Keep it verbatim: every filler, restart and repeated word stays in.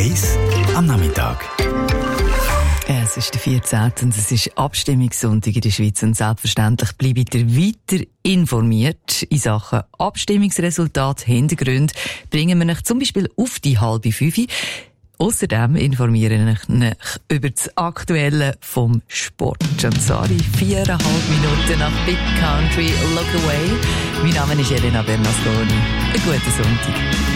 eins am Nachmittag. Es ist der vierzehnte und es ist Abstimmungssonntag in der Schweiz und selbstverständlich bleibt ihr weiter informiert in Sachen Abstimmungsresultat, Hintergründe, bringen wir euch zum Beispiel auf die halbe fünf. Außerdem informieren wir euch über das Aktuelle vom Sport. Jansari, viereinhalb Minuten nach Big Country, Look Away. Mein Name ist Elena Bernasconi. Einen guten Sonntag.